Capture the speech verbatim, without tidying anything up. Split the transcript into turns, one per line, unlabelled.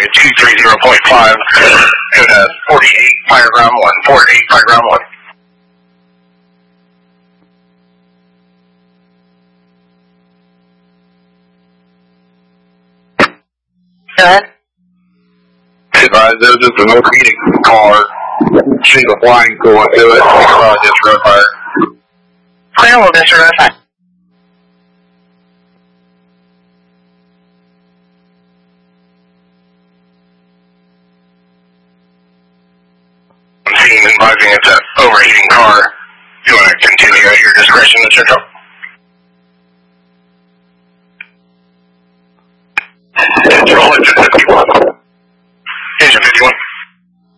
area two three zero point five. Code has forty-eight, fire ground one. forty-eight, fire ground one.
Go ahead.
Advise, there's just an overheating car. See the flying going to it. Think about this road fire.
Clear, we'll disregard fire.
I'm seeing and advising it's an overheating car. You want to continue at your discretion, the central?